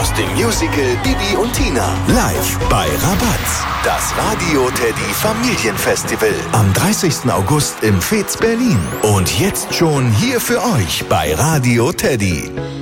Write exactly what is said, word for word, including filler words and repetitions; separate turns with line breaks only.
aus dem Musical Bibi und Tina. Live bei Rabatz. Das Radio Teddy Familienfestival. Am dreißigsten August im Fez Berlin. Und jetzt schon hier für euch bei Radio Teddy.